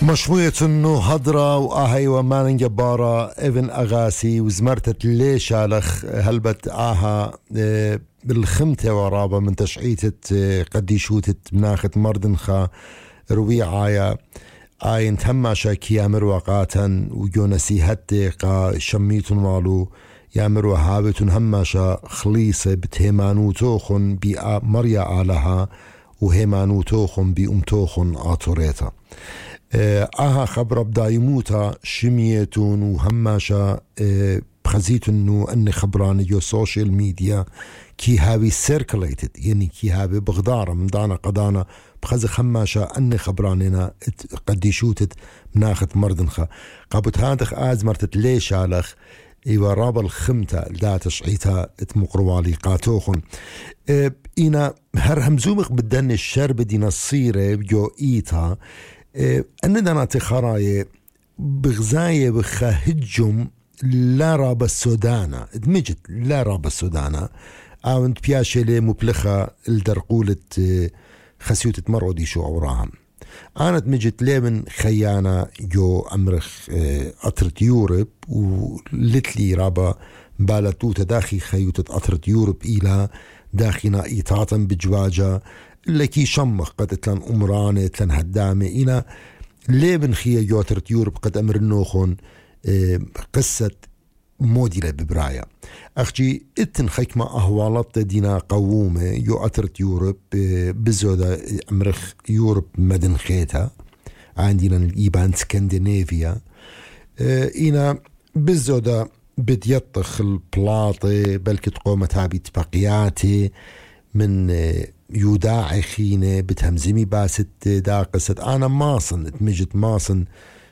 مشروية انه هضرة واهي ومان جبارة ابن اغاسي وزمرتت ليش علخ هلبت اها بالخمتة ورابة من تشعيتة قديشوتة مناخت مردنخا رويعايا آين تهماشا كيامر وقاتا وجونسي هتي قا شميتن والو يامر وهابتن هماشا خليصة بتهمانو توخن بي مريا آلها وهمانو توخن بي توخن آتوريتا آها خبر بدايموتا شميتون وهماشا بخزيتنو أني خبراني جو سوشيال ميديا كي هاوي سيركليتد يعني كي هاوي بغدارة من دانا قدانا بخزخ هماشا أني خبرانينا قديشوتت مناخت مردنخا قابت هادخ آزمرتت ليش علخ إيوا رابا الخمتة دا تشعيتها اتمقروالي قاتوخن إينا هر همزومخ بدن الشرب دينا الصيرة جو إيتا أن دانا تخراي بغزاية بخهجم لا رابا السودانا ادمجت لا رابا السودانا آوند بياشي مبلخة الدرقولة خسيوتة مرودي شو عوراهم أنا ادمجت لي من خيانة جو أمرخ أطرت يورب ولتلي رابا بالتو تداخي خيوتة أطرت يورب إلى داخنا إيطاطا بجواجة اللي كي شمخ قد اتلان أمرانة اتلان هدامة إنا لي من خيه جو أطرت يورب قد أمر النوخون قصة موديلة ببرايا أخجي اتن خيكما أهوالات دينا قوومة يو أترت يورب بزودة أمرخ يورب مدن خيتا عندنا الإيبان سكندنافيا إنا بزودة بتيطخ البلاطي بلكي تقوم تابي تبقياتي من يوداعي خينة بتهمزمي باست دا قصة أنا ماصن تمجت ماصن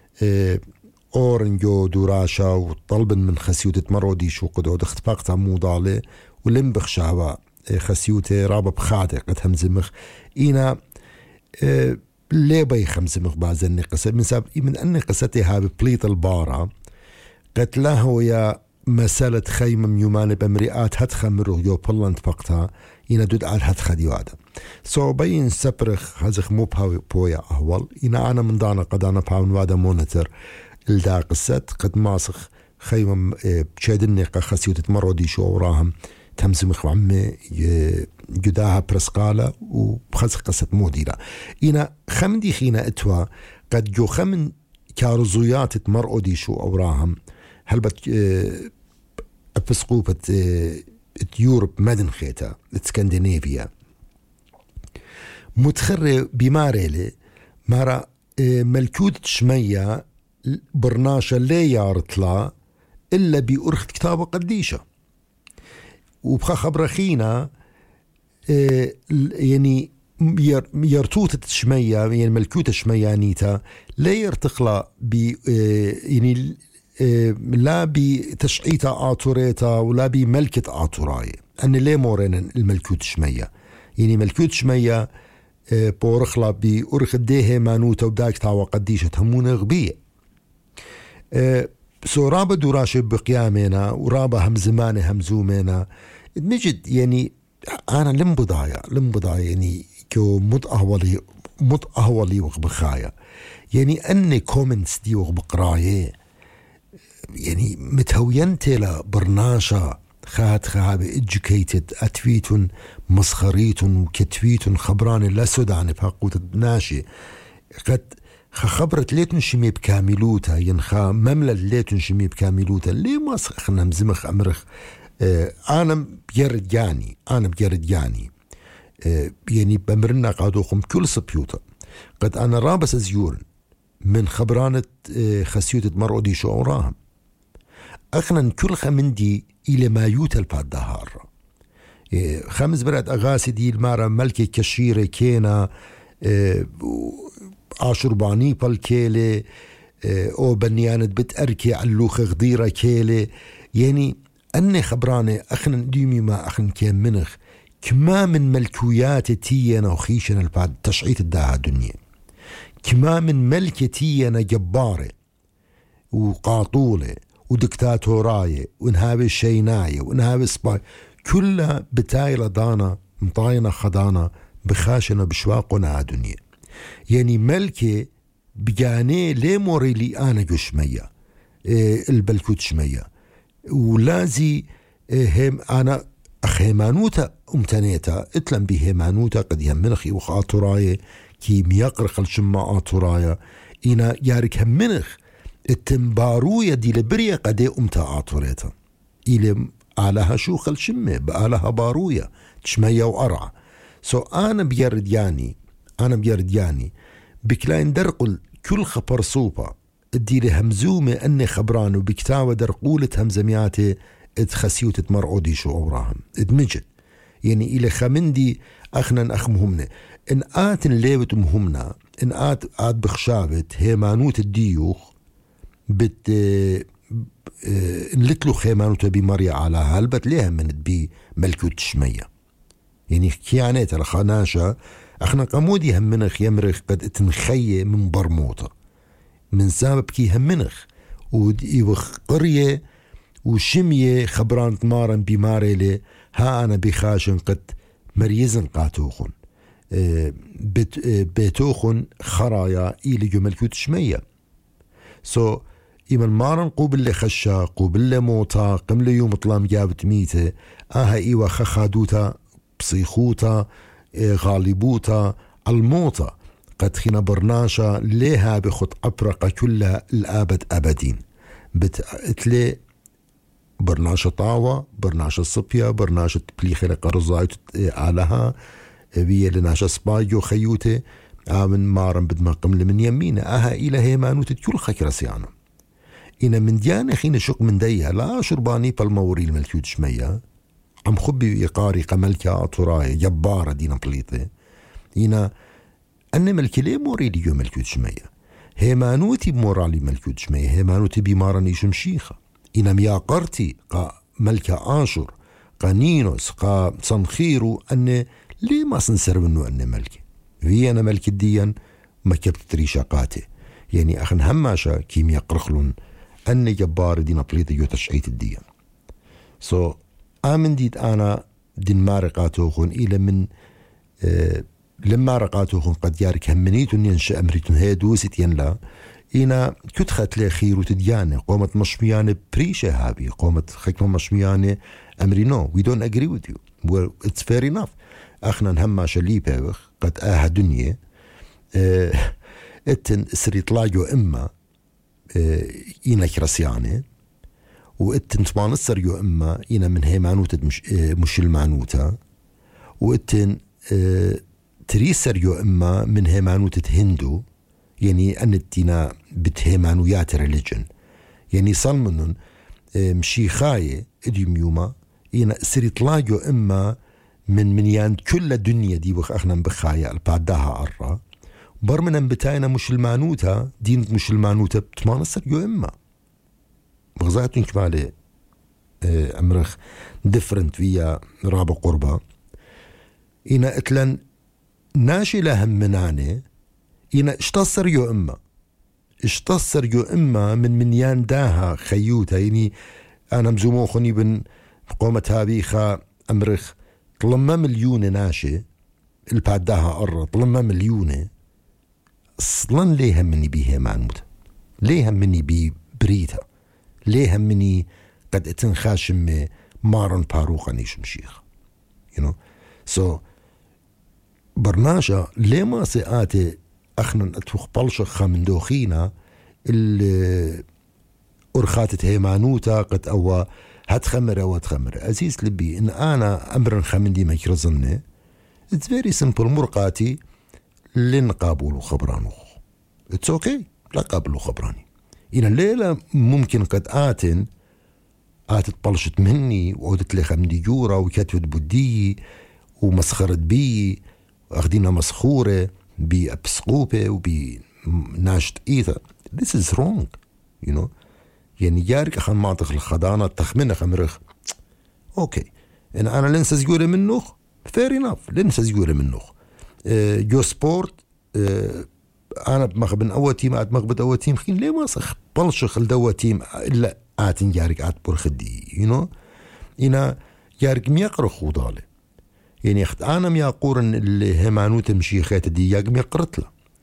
أورنجو دوراشا وطلبن من خسيوتة مرودي شو قدو دختفاقتا موضالي ولنبخ شعبا خسيوتة رابا بخاتي قد همزمخ إينا ليه بي خمزمخ بعض النقصة من سبب من أن قصتي هاي ببليط البارة قد له يا مسألة خيمة ميومان بمريئات هتخمره يو بلان تفقتها إينا دود عاد هتخديو هذا سو بين سبرخ هزخ مو بويا أهول إينا أنا من دانا قد أنا باون وادا مونتر الدا قصت قد ماسخ خيمة بشادني خسيوتة مرودي شو وراهم تمزمخ وعمي جداها برسقالة وبخزخ قصة موديلة إنا خمدي خينا اتوا قد جو خمن كارزويات مرودي شو وراهم هلبت أبسقوبة يوروب مدن خيتا اسكندنافيا متخري بماريلي مارا ملكود شمية برناشة لا يارتلا إلا بأرخ كتابة قديشة وبخا خبر خينا يعني يرتوتة شمية يعني ملكوتة شمية نيتا لا يرتقلا يعني لا بتشعيتا آتوريتا ولا بملكة آتوراي أن ليه مورين الملكوت شمية يعني ملكوت شمية بورخلا بأرخ ديه مانوتا وبداك تاوى قديشة همونة غبية سو رابا دوراشي بقيامنا ورابا همزماني همزومنا مجد يعني أنا لمبضايا يعني كو متأهولي وغبخايا يعني أني كومنتس دي وغبقرايه يعني متهوينتي لبرناشا خات خابي educated أتويتون مسخريتون وكتويتون خبراني لا سوداني بحقوت ناشي قد خبرت ليتن شمي بكاملوتا ينخا مملة ليتن شمي بكاملوتا ليه ما سخنا مزمخ أمرخ أنا بجرد جاني يعني بمرنا قادوكم كل سبيوتا قد أنا رابس أزيورن من خبرانة خسيوتة مرودي شو أوراهم أخنا كل خمندي إلى ما يوتل بعد دهار خمس برات أغاسي دي المارة ملكة كشيرة كينا عشرباني بالكيلة أو بنيانت بتأركي علوخ غديرة كيلة يعني أني خبراني أخنا ديمي ما أخنا كيم منخ كما من ملكويات تينا وخيشنا بعد تشعيت الداها دنيا كما من ملكتينا جبارة وقاطولة ودكتاتوراية ونهابي الشيناية ونهابي سباي كلها بتايلة دانا مطاينة خدانا بخاشنا بشواقنا دنيا يعني ملكة بجاني لي موريلي أنا جشمية البلكوت شمية ولازي هم أنا أخيمانوتا أمتنيتا اتلم بهيمانوتا قد يهمنخ وخاطرايا كي ميقرخ الشماء آطرايا إنا يارك همنخ التنبارويا دي لبريا قد أمتا آطريتا إلي علىها شوخ الشمة بقالها بارويا تشمية وأرع أنا بيرد يعني بكلاين درقل كل خبر صوبة ادي لي همزومة أني خبران وبكتاوة درقولة همزمياتي ادخسيو تتمرعودي شو أوراهم ادمجد يعني إلى خمندي أخنا أخمهمنا إن آت ليبت مهمنا إن آت بخشابت هيمانوت الديوخ بت نلتلو خيمانوت بمريا على هالبت ليها من بي ملكوت شمية يعني كيانات الخناشة اخنا قمودي همنخ يمرخ قد تنخيه من برموطة من سبب كي همنخ ويوخ قرية وشمية خبران تمارن بماريلي ها أنا بخاشن قد مريزن قاتوخن بيتوخن خرايا إلي جو ملكوت شمية إيمان مارن قوبل خشا قوبل موتا قمل يوم طلام جابت ميته إيوه خخادوتا بصيخوتا غالبوتا الموتا قد خينا برناشا ليها بخط أبرق كلها الآبد أبدين بتقتلي برناشا طاوة برناشا صبيا برناشا بليخي لقرزاي علىها بيه لناشا سبايو خيوتي من مارن بدما قمل من يمينة إلى هيمانوت كل خكرسيانا إن من ديانا خينا شق من ديها لا شرباني بالموري الملكوت شمية عم خبي إقاري قملكا أطراي جبارة دينا بليطة إنا أن ملكي ليه موريلي يوم ملكوت شمية هيمانوتي بمورالي ملكوت شمية هيمانوتي بمارني شمشيخة إنا مياقرتي قا ملكا آشر قا نينوس قا صنخيرو أن ليه ما سنسر منه أن ملكي في أنا ملكي الديان ما كبت ريشاقاتي يعني أخن هماشا كيم يقرخلون أن جبار دينا بليطة يو تشعيت الديان آمن ديد أنا دين مارقاتوخن إلى من لما رقاتوخن قد يارك همنيتون ينشأ أمريتون هي دوست ينلا إنا كتخت لي خير وتديانة قومت مشميانة بريشة هابي قومت خكمة مشميانة أمري no we don't agree with you well it's fair enough أخنا نهما شليبه قد دنيا اتن سريط لاجو إما إنا كرسيانة وإتن تمانصر يو إما إنا من هيمانوتة مش المانوتة وإتن تريسر يو إما من هيمانوتة هندو يعني أنتنا بتهيمانويات ريليجن يعني صلمنون مشي خاية إديم يوما إنا سريط لاجو إما من يان كل الدنيا دي وخ أخنا بخايا البعدها أرى برمنا بتاينا مش المانوتة دين مش المانوتة بتمانصر يو إما بغزاتون كمالي أمرخ ديفرنت فيا رابع قربة إنا اتلن ناشي لهم مناني إنا اشتصر يو إما من يان داها خيوتها يعني أنا مزوموخني بن قومة هابيخا أمرخ طلما مليون ناشي البعدها أرى طلما مليون أصلا ليه همني بيه معنوت ليه همني بيه بريتها ليه همني قد اتنخاشم مارن باروخا نيشم شيخ you know برناشا ليه ما سيآتي أخنا أتوخ بلشخ من دوخينا أرخاتت هيمانوتا قد أوا هتخمر أزيز لبي إن أنا أمر خمن دي مكرزني it's very simple مرقاتي لن قابلوا خبرانو it's okay لا قابلوا خبراني إن الليلة ممكن قد آتت بلشت مني وعودت لي خمدي جورة وكتبت بدي ومسخرت بي واخدينها مسخورة بأبسقوبة وبناشت إيثا this is wrong you know يعني جارك أخان معطخ الخضانة تخمنها خمرخ أوكي إن أنا لنسى زيورة منه fair enough لنسى زيورة منه جو سبورت أنا بمخبن أول تيم مخبت أول تيم خين ليه ما صخ بلشخ الدوا تيم إلا آتن جارك برخدي you know إنا جارك ميقر خوضالي يعني أخت أنا ميقورن اللي همانوت مشيخات دي ياق ميقرت له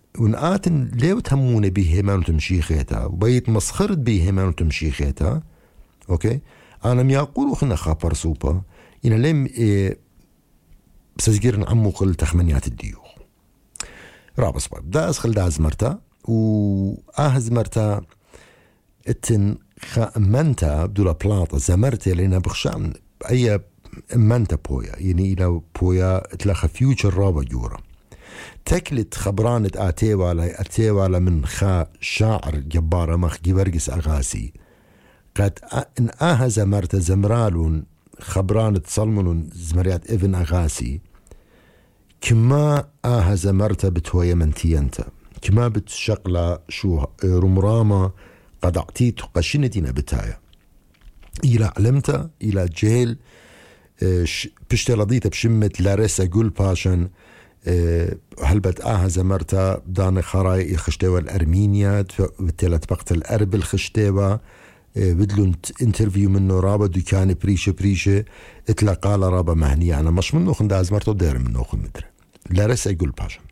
ونآتن ليو تهمون به ما تمشي خيتا وبيت مسخرت به ما تمشي خيتا أوكي أنا ميقولوا خنا خابر سوبا إن لم بسجيرن عمو قل تخمنيات الديوخ رابس باب دا أسخل دا زمرتا وأهزمرتا اتن منتا بدولا بلاطة زمرتا لنا بخشام أي منتا بويا يعني إلى بويا تلاخ فيوتشر رابا جورا تكلت خبرانة أتيوالا من خا شاعر جبارة مخ جبرقس أغاسي قد إن زمرتا زمرالون خبرانة صلمون زمريات ابن أغاسي كما زمرتا بتويا منتينتا كما بتشقلا شو رمرامة قد أعطيت قشنتنا بتايا إلى علمتا إلى جيل بشتلضيتا بشمت لارسا قول باشن هلبت زمرتا دان خراي خشتوا الأرمينيا وتلت بقت الأرب الخشتوا بدلون انترفيو منه رابا دكان بريشة اتلقى رابا مهنية أنا مش منو خند أزمرتو دير منو خند مدري لارسا قول باشن